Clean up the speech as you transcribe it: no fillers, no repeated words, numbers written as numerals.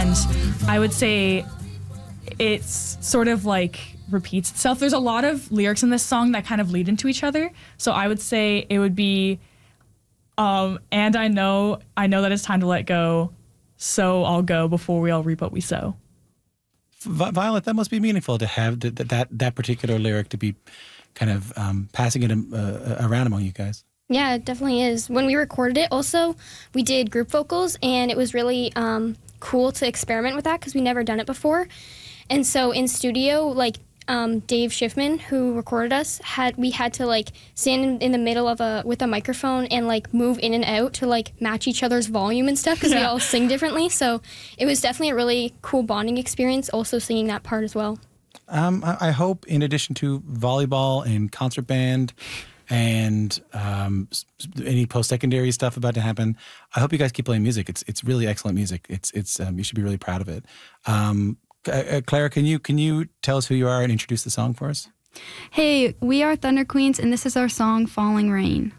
and I would say it's sort of like repeats itself. There's a lot of lyrics in this song that kind of lead into each other. So I would say it would be, and I know that it's time to let go, so I'll go before we all reap what we sow. Violet, that must be meaningful to have that particular lyric to be kind of passing it around among you guys. Yeah, it definitely is. When we recorded it, also, we did group vocals, and it was really cool to experiment with that because we never done it before. And so in studio, like Dave Schiffman, who recorded us, we had to like stand in the middle of with a microphone and like move in and out to like match each other's volume and stuff because we all sing differently. So it was definitely a really cool bonding experience, also singing that part as well. I hope in addition to volleyball and concert band and any post-secondary stuff about to happen, I hope you guys keep playing music. It's really excellent music. It's you should be really proud of it. Clara, can you tell us who you are and introduce the song for us? Hey, we are Thunder Queens, and this is our song, Falling Rain.